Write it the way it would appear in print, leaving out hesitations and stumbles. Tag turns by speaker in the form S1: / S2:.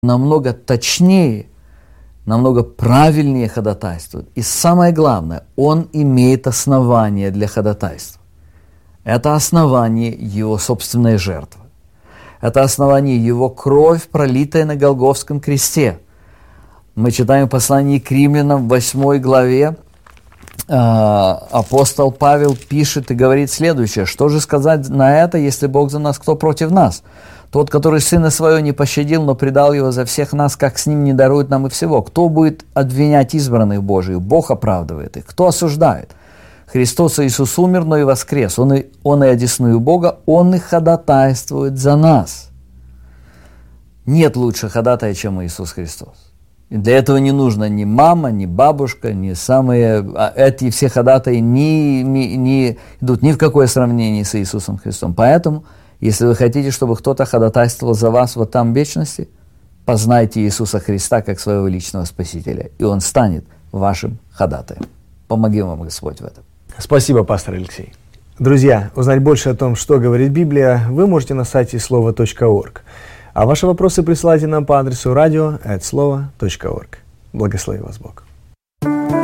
S1: намного точнее, намного правильнее ходатайствует. И самое главное, он имеет основание для ходатайства. Это основание его собственной жертвы. Это основание его кровь, пролитая на Голгофском кресте. Мы читаем в послании к Римлянам в 8 главе, апостол Павел пишет и говорит следующее: «Что же сказать на это, если Бог за нас, кто против нас? Тот, который Сына Своего не пощадил, но предал Его за всех нас, как с Ним не дарует нам и всего? Кто будет обвинять избранных Божьих? Бог оправдывает их. Кто осуждает? Христос Иисус умер, но и воскрес. Он и одесную Бога, Он и ходатайствует за нас». Нет лучше ходатая, чем Иисус Христос. И для этого не нужно ни мама, ни бабушка, ни самые... Эти все ходатаи не идут ни в какое сравнение с Иисусом Христом. Поэтому, если вы хотите, чтобы кто-то ходатайствовал за вас вот там в вечности, познайте Иисуса Христа как своего личного Спасителя, и Он станет вашим ходатаем. Помоги вам Господь в этом.
S2: Спасибо, пастор Алексей. Друзья, узнать больше о том, что говорит Библия, вы можете на сайте слово.орг. А ваши вопросы присылайте нам по адресу radio@slovo.org. Благослови вас Бог.